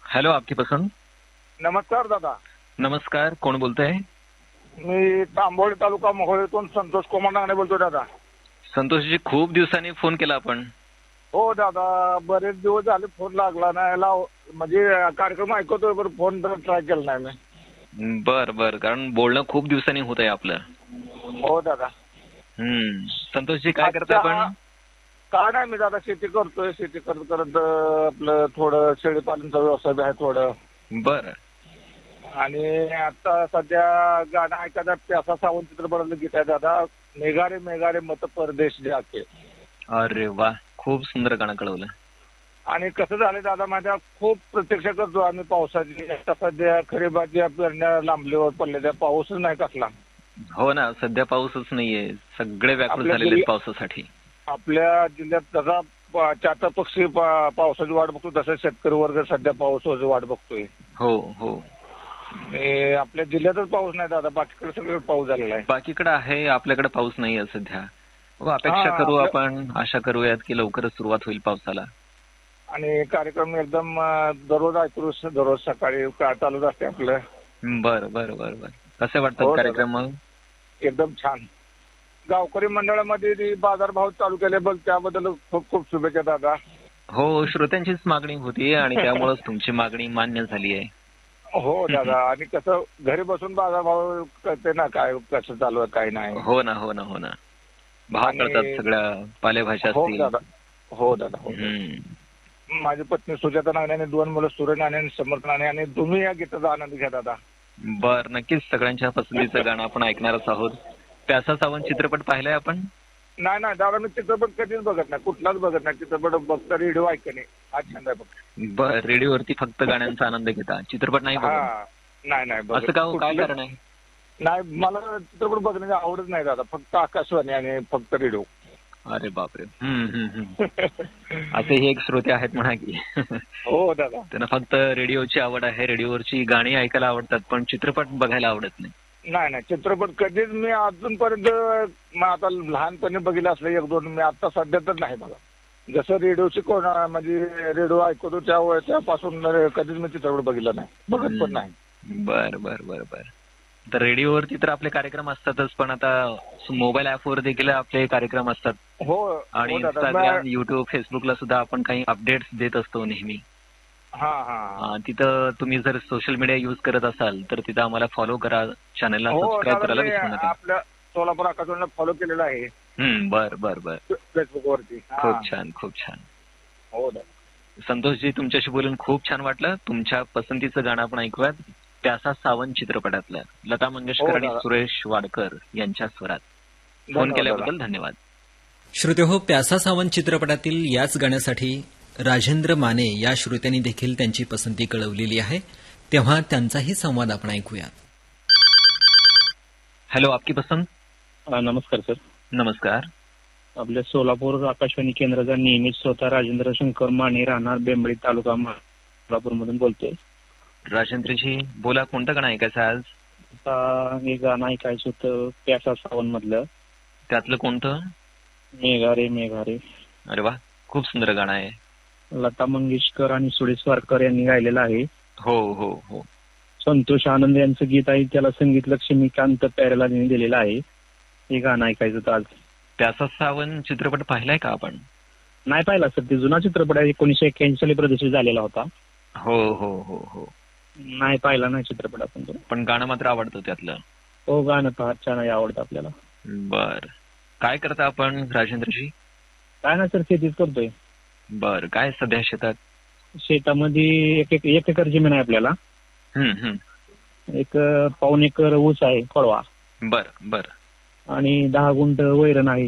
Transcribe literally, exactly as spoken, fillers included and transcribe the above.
Hello, आपकी पसंद. नमस्कार दादा. नमस्कार, कोण बोलतंय? मी तांबोळी तालुका मोहोळीतून संतोष कोमंडाने बोलतोय दादा. संतोषजी, खूप दिवसांनी फोन केला आपण. हो दादा, बरेच दिवस झाले फोन लागला नाही. लाव म्हणजे कार्यक्रम ऐकतोय बरं, फोन तर ट्राय केला नाही मी. बर बर, कारण बोलणं खूप दिवसांनी होत आहे आपलं. हो दादा. हम्म संतोषजी, काय करताय अच्छा, आपण? काय नाही, मी दादा शेती करतोय. शेती करत करत आपलं थोडं शेळीपालनचा व्यवसाय बी आहे थोडं. बर. आणि आता सध्या गाणं ऐकायचं प्यासा सावंत चित्रपटातलं गीत आहे दादा, मेघारे मेघारे मत परदेश जाके. अरे वा, खूप सुंदर गाणं कळवलं. आणि कसं झालं दादा, माझ्या खूप प्रतीक्षा करतो आम्ही पावसाची. आता सध्या खरीपाच्या पेरण्या लांबलीवर पडलेल्या, पाऊसच नाही कसला. हो ना, सध्या पाऊसच नाहीये. सगळे व्याकुळ आपल्या झालेले आहेत जिल्ह्या- पावसासाठी. आपल्या जिल्ह्यात जसा प- चाचा पक्षी पा- पावसाची वाट बघतो, तसं शेतकरी वर्ग सध्या पावसाची वाट बघतोय. हो हो. आणि आपल्या जिल्ह्यातच पाऊस नाही दादा, बाकीकडे सगळे पाऊस झालेला आहे. बाकीकडे आहे, आपल्याकडे पाऊस नाहीये सध्या. हो, अपेक्षा हा, करू आपलं- आपण, आशा करूयात की लवकरच सुरुवात होईल पावसाला. आणि कार्यक्रम एकदम अं, दररोज ऐकू, दररोज सकाळी का- चालूच असते आपलं. बर बर बर बर. कसे वाटतात हो, कार्यक्रम मग? एकदम छान. गावकरी मंडळामध्ये जे बाजारभाव चालू केले बघ, त्याबद्दल खूप खूप शुभेच्छा दादा. हो, श्रोत्यांचीच मागणी होती आणि त्यामुळेच तुमची मागणी मान्य झाली आहे. हो दादा. आणि कसं घरी बसून बाजारभाव कळते ना, काय कसं चालू आहे काय नाही. हो ना हो ना हो ना. भाव आणि- कळतात सगळ्या पालेभाज्या हो असतील. दादा. हो दादा. हो दादा. हम्म. माझी पत्नी सुजाता नाणे आणि दोन मुलं सूर्य नाणे आणि समर्थ नाणे, आणि तुम्ही या गीताचा आनंद घ्या दादा. बर, नक्कीच सगळ्यांच्या पसंतीचं गाणं आपण ऐकणारच आहोत. प्यासा सावंत चित्रपट पाहिलाय आपण? नाही नाही दादा, मी चित्रपट कधीच बघत नाही, कुठलाच बघत नाही. चित्रपट बघता रेडिओ ऐकणे हा छंद आहे फक्त. बर, रेडिओवरती फक्त गाण्यांचा आनंद घेता, चित्रपट नाही बघत? हा, नाही नाही बघत. असं का हो? काय कुठलं- कारण आहे? नाही, मला चित्रपट बघण्याची आवडच नाही दादा, फक्त आकाशवाणी आणि फक्त रेडिओ. अरे बापरे. हम्म हम्म हम्म. असेही एक श्रोते आहेत म्हणा की. हो दादा. त्यांना फक्त रेडिओची आवड आहे, रेडिओवरची गाणी ऐकायला आवडतात, पण चित्रपट बघायला आवडत नाही. नाही नाही, चित्रपट कधीच मी अजूनपर्यंत मग आता लहानपणी बघितलं असलं एक दोन, मी आता सध्या तर नाही बघा. जसं रेडिओची कोण म्हणजे रेडिओ ऐकतो त्या त्यापासून कधीच मी चित्रपट बघितला नाही, बघत पण नाही. बर बर बर बर. तर रेडिओवरती तर आपले कार्यक्रम असतातच, पण आता मोबाईल ऍपवर देखील आपले कार्यक्रम असतात. हो. आणि हो दादा. इंस्टाग्राम, युट्यूब, फेसबुकला सुद्धा आपण काही अपडेट्स देत असतो नेहमी. हा हा. अं, तिथं तुम्ही जर सोशल मीडिया युज करत असाल तर तिथं आम्हाला फॉलो करा, चॅनलला हो सबस्क्राईब दादा, करायला मी विसरू नका. आपल्या सोलापूर आकाशवाणीला फॉलो केलेला आहे हम्म, बर बर बर. फेसबुक वरती. खूप छान खूप छान. हो दादा. संतोषजी, तुमच्याशी बोलून खूप छान वाटलं. तुमच्या पसंतीचं गाणं आपण ऐकूयात, प्यासा सावंत चित्रपटातलं, लता मंगेशकर हो आणि दादा. सुरेश वाडकर यांच्या स्वरात. फोन धन्यवाद केल्याबद्दल धन्यवाद. श्रोते हो, प्यासा सावंत चित्रपटातील याच गाण्यासाठी राजेंद्र माने या श्रोत्यांनी देखील त्यांची पसंती कळवलेली आहे. तेव्हा त्यांचाही संवाद आपण ऐकूया. हॅलो, आपकी पसंद. नमस्कार सर. नमस्कार. आपल्या सोलापूर आकाशवाणी केंद्राचा नियमित श्रोता राजेंद्र शंकर माने, राहणार बेंबळी, तालुका सोलापूर मधून बोलतोय. राजेंद्रजी बोला, कोणतं गाणं ऐकायचं आज? आता हे गाणं ऐकायचं होतं प्यासा सावन मधलं, त्यातलं कोणतं? मेघारे मेघारे. अरे वा, खूप सुंदर गाणं आहे. लता मंगेशकर आणि सुरेश वाडकर यांनी गायलेलं आहे. हो हो हो. संतोष आनंद यांचं गीत आहे, त्याला संगीत लक्ष्मीकांत प्यारेला दिलेलं आहे. हे गाणं ऐकायचं होतं आज. प्यासा सावंत चित्रपट पाहिलाय का आपण? नाही पाहिला सर, ते जुना चित्रपट आहे, एकोणीशे एक्क्याऐंशी साली प्रदर्शित झालेला होता. हो हो हो हो. नाही पाहिला नाही चित्रपट आपण तो. पण गाणं मात्र आवडतं त्यातलं. हो, गाणं फार छान आहे, आवडतं आपल्याला. बर, काय करता आपण राजेंद्रजी? काय ना सर, शेतीच करतोय. बर, काय सध्या शेतात? शेतामध्ये एक एक एक एकर जमीन आहे आपल्याला. हम्म हम्म. एक पाऊण एकर ऊस आहे, फळवा, बर बर. आणि दहा गुंठ वैरण आहे.